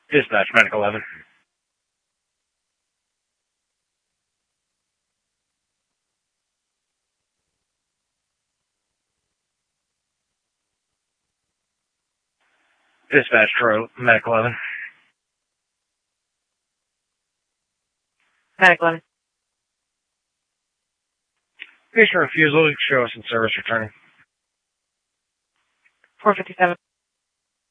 Dispatch, Medic 11. Dispatch, Troy, Medic 11. Medic 11. Patient refusal, show us in service returning. 457.